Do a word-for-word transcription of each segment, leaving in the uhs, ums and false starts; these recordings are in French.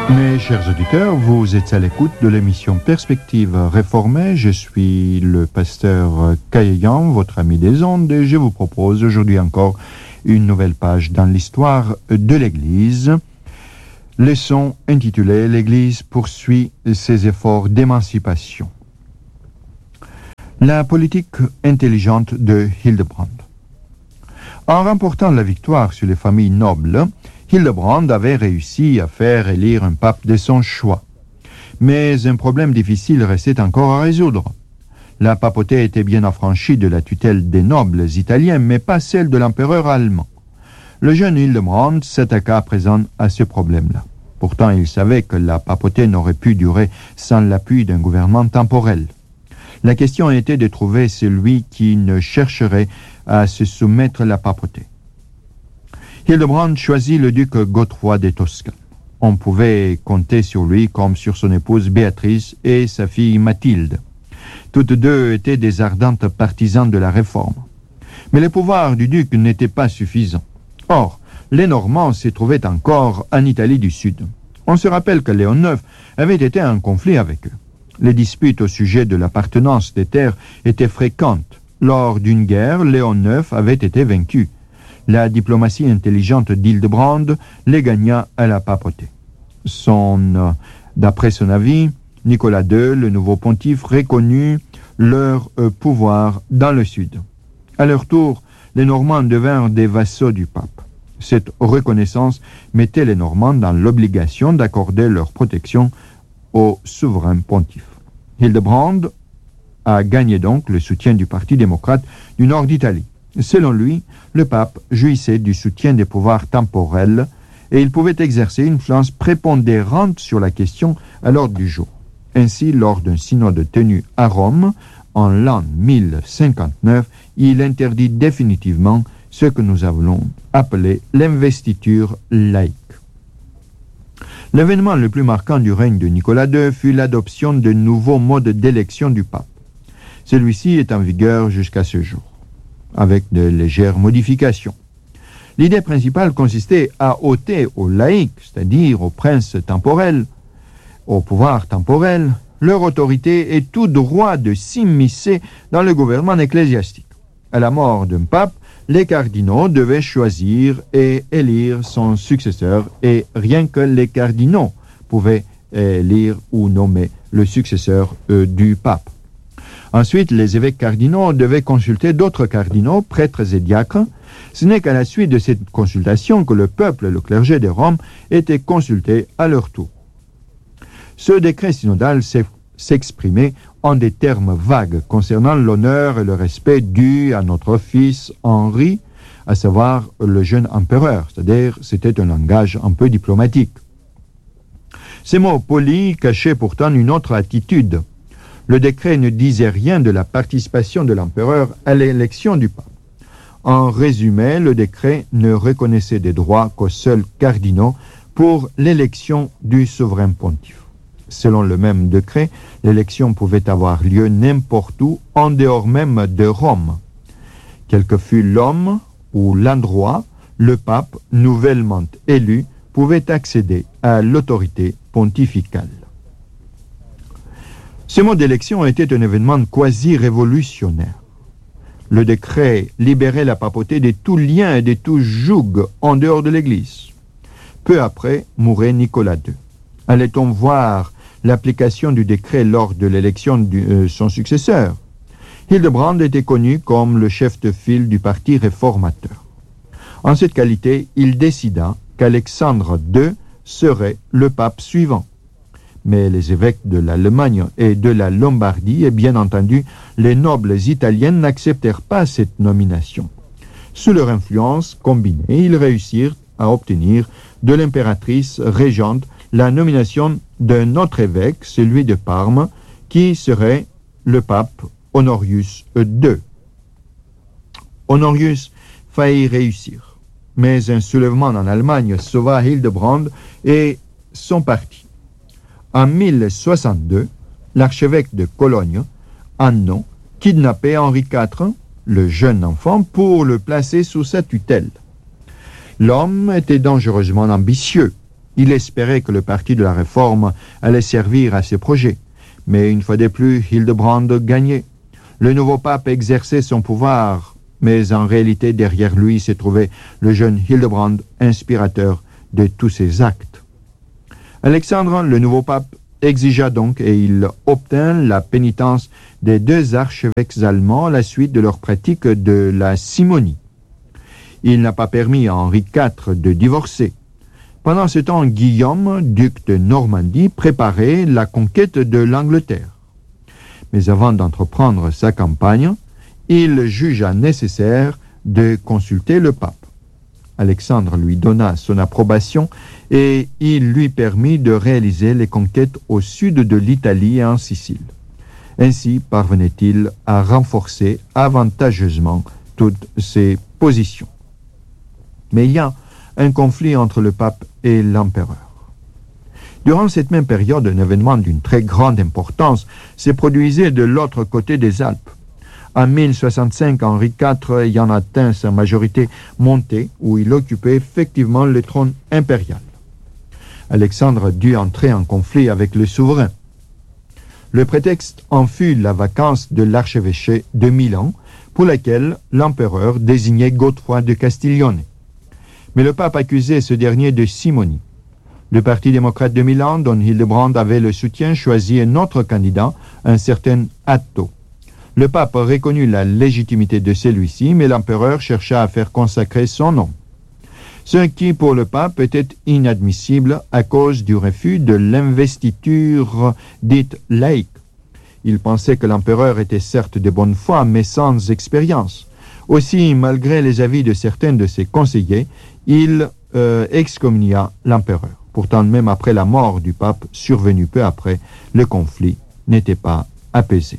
Mes chers auditeurs, vous êtes à l'écoute de l'émission Perspective réformée. Je suis le pasteur Kayeyan, votre ami des ondes, et je vous propose aujourd'hui encore une nouvelle page dans l'histoire de l'Église. Leçon intitulée « L'Église poursuit ses efforts d'émancipation ». La politique intelligente de Hildebrand. En remportant la victoire sur les familles nobles, Hildebrand avait réussi à faire élire un pape de son choix. Mais un problème difficile restait encore à résoudre. La papauté était bien affranchie de la tutelle des nobles italiens, mais pas celle de l'empereur allemand. Le jeune Hildebrand s'attaqua à présent à ce problème-là. Pourtant, il savait que la papauté n'aurait pu durer sans l'appui d'un gouvernement temporel. La question était de trouver celui qui ne chercherait à se soumettre à la papauté. Hildebrand choisit le duc Godefroy de Toscane. On pouvait compter sur lui comme sur son épouse Béatrice et sa fille Mathilde. Toutes deux étaient des ardentes partisans de la réforme. Mais les pouvoirs du duc n'étaient pas suffisants. Or, les Normands se trouvaient encore en Italie du Sud. On se rappelle que Léon neuf avait été en conflit avec eux. Les disputes au sujet de l'appartenance des terres étaient fréquentes. Lors d'une guerre, Léon neuf avait été vaincu. La diplomatie intelligente d'Hildebrand les gagna à la papauté. Son, d'après son avis, Nicolas deux, le nouveau pontife, reconnut leur euh, pouvoir dans le sud. À leur tour, les Normands devinrent des vassaux du pape. Cette reconnaissance mettait les Normands dans l'obligation d'accorder leur protection au souverain pontife. Hildebrand a gagné donc le soutien du Parti démocrate du nord d'Italie. Selon lui, le pape jouissait du soutien des pouvoirs temporels et il pouvait exercer une influence prépondérante sur la question à l'ordre du jour. Ainsi, lors d'un synode tenu à Rome, en l'an mille cinquante-neuf, il interdit définitivement ce que nous allons appeler l'investiture laïque. L'événement le plus marquant du règne de Nicolas deux fut l'adoption de nouveaux modes d'élection du pape. Celui-ci est en vigueur jusqu'à ce jour, avec de légères modifications. L'idée principale consistait à ôter aux laïcs, c'est-à-dire aux princes temporels, au pouvoir temporel, leur autorité et tout droit de s'immiscer dans le gouvernement ecclésiastique. À la mort d'un pape, les cardinaux devaient choisir et élire son successeur et rien que les cardinaux pouvaient élire ou nommer le successeur euh, du pape. Ensuite, les évêques cardinaux devaient consulter d'autres cardinaux, prêtres et diacres. Ce n'est qu'à la suite de cette consultation que le peuple et le clergé de Rome étaient consultés à leur tour. Ce décret synodal s'exprimait en des termes vagues concernant l'honneur et le respect dû à notre fils Henri, à savoir le jeune empereur, c'est-à-dire c'était un langage un peu diplomatique. Ces mots polis cachaient pourtant une autre attitude. Le décret ne disait rien de la participation de l'empereur à l'élection du pape. En résumé, le décret ne reconnaissait des droits qu'aux seuls cardinaux pour l'élection du souverain pontife. Selon le même décret, l'élection pouvait avoir lieu n'importe où, en dehors même de Rome. Quel que fût l'homme ou l'endroit, le pape, nouvellement élu, pouvait accéder à l'autorité pontificale. Ce mode d'élection était un événement quasi-révolutionnaire. Le décret libérait la papauté de tout lien et de tout joug en dehors de l'Église. Peu après, mourait Nicolas deux. Allait-on voir l'application du décret lors de l'élection de euh, son successeur? Hildebrand était connu comme le chef de file du parti réformateur. En cette qualité, il décida qu'Alexandre deux serait le pape suivant. Mais les évêques de l'Allemagne et de la Lombardie, et bien entendu les nobles italiens, n'acceptèrent pas cette nomination. Sous leur influence combinée, ils réussirent à obtenir de l'impératrice régente la nomination d'un autre évêque, celui de Parme, qui serait le pape Honorius deux. Honorius faillit réussir, mais un soulèvement en Allemagne sauva Hildebrand et son parti. En mille soixante-deux, l'archevêque de Cologne, Anno, kidnappait Henri quatre, le jeune enfant, pour le placer sous sa tutelle. L'homme était dangereusement ambitieux. Il espérait que le parti de la Réforme allait servir à ses projets. Mais une fois de plus, Hildebrand gagnait. Le nouveau pape exerçait son pouvoir, mais en réalité, derrière lui se trouvait le jeune Hildebrand, inspirateur de tous ses actes. Alexandre, le nouveau pape, exigea donc et il obtint la pénitence des deux archevêques allemands à la suite de leur pratique de la simonie. Il n'a pas permis à Henri quatre de divorcer. Pendant ce temps, Guillaume, duc de Normandie, préparait la conquête de l'Angleterre. Mais avant d'entreprendre sa campagne, il jugea nécessaire de consulter le pape. Alexandre lui donna son approbation et il lui permit de réaliser les conquêtes au sud de l'Italie et en Sicile. Ainsi parvenait-il à renforcer avantageusement toutes ses positions. Mais il y a un conflit entre le pape et l'empereur. Durant cette même période, un événement d'une très grande importance s'est produisait de l'autre côté des Alpes. En mille soixante-cinq, Henri quatre ayant atteint sa majorité montée, où il occupait effectivement le trône impérial. Alexandre dut entrer en conflit avec le souverain. Le prétexte en fut la vacance de l'archevêché de Milan, pour laquelle l'empereur désignait Godefroy de Castiglione. Mais le pape accusait ce dernier de simonie. Le parti démocrate de Milan, dont Hildebrand avait le soutien, choisit un autre candidat, un certain Atto. Le pape reconnut la légitimité de celui-ci, mais l'empereur chercha à faire consacrer son nom. Ce qui, pour le pape, était inadmissible à cause du refus de l'investiture dite laïque. Il pensait que l'empereur était certes de bonne foi, mais sans expérience. Aussi, malgré les avis de certains de ses conseillers, il euh, excommunia l'empereur. Pourtant, même après la mort du pape, survenue peu après, le conflit n'était pas apaisé.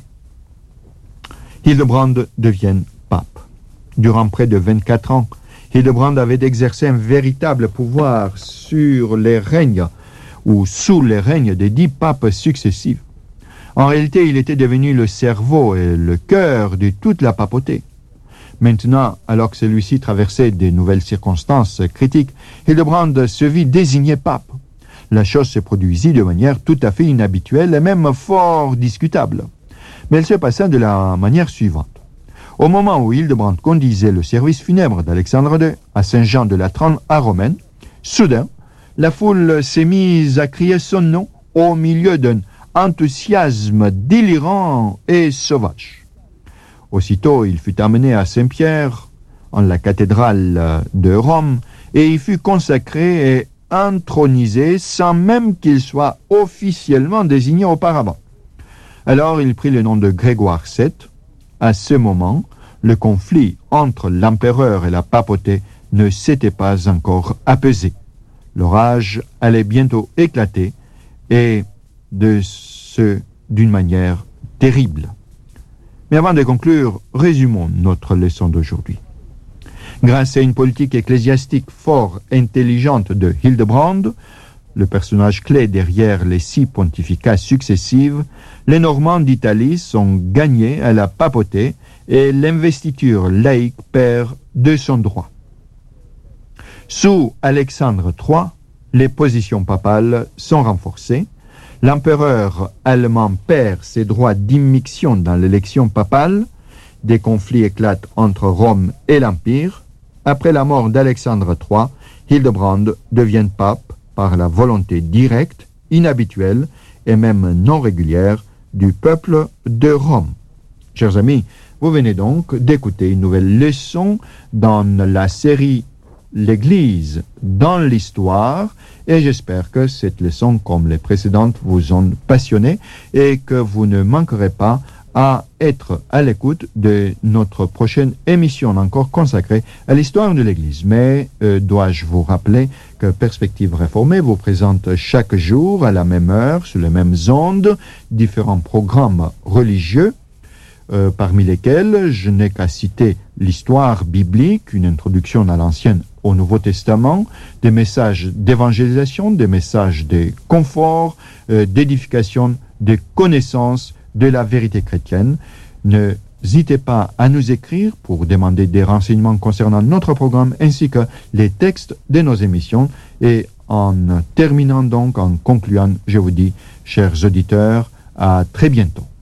Hildebrand devient pape. Durant près de vingt-quatre ans, Hildebrand avait exercé un véritable pouvoir sur les règnes ou sous les règnes des dix papes successifs. En réalité, il était devenu le cerveau et le cœur de toute la papauté. Maintenant, alors que celui-ci traversait de nouvelles circonstances critiques, Hildebrand se vit désigné pape. La chose se produisit de manière tout à fait inhabituelle et même fort discutable. Mais elle se passa de la manière suivante. Au moment où Hildebrand conduisait le service funèbre d'Alexandre deux à Saint-Jean de Latran à Romaine, soudain, la foule s'est mise à crier son nom au milieu d'un enthousiasme délirant et sauvage. Aussitôt, il fut amené à Saint-Pierre, en la cathédrale de Rome, et il fut consacré et intronisé sans même qu'il soit officiellement désigné auparavant. Alors, il prit le nom de Grégoire sept. À ce moment, le conflit entre l'empereur et la papauté ne s'était pas encore apaisé. L'orage allait bientôt éclater, et de ce d'une manière terrible. Mais avant de conclure, résumons notre leçon d'aujourd'hui. Grâce à une politique ecclésiastique fort intelligente de Hildebrand, le personnage clé derrière les six pontificats successifs, les Normands d'Italie sont gagnés à la papauté et l'investiture laïque perd de son droit. Sous Alexandre trois, les positions papales sont renforcées. L'empereur allemand perd ses droits d'immixtion dans l'élection papale. Des conflits éclatent entre Rome et l'Empire. Après la mort d'Alexandre trois, Hildebrand devient pape par la volonté directe, inhabituelle et même non régulière du peuple de Rome. Chers amis, vous venez donc d'écouter une nouvelle leçon dans la série L'Église dans l'histoire, et j'espère que cette leçon, comme les précédentes, vous ont passionné et que vous ne manquerez pas à être à l'écoute de notre prochaine émission encore consacrée à l'histoire de l'Église. Mais euh, dois-je vous rappeler que Perspective Réformée vous présente chaque jour à la même heure, sur les mêmes ondes, différents programmes religieux, euh, parmi lesquels je n'ai qu'à citer l'histoire biblique, une introduction à l'Ancien au Nouveau Testament, des messages d'évangélisation, des messages de confort, euh, d'édification, de connaissance de la vérité chrétienne. N'hésitez pas à nous écrire pour demander des renseignements concernant notre programme ainsi que les textes de nos émissions. Et En terminant donc, en concluant, je vous dis, chers auditeurs, à très bientôt.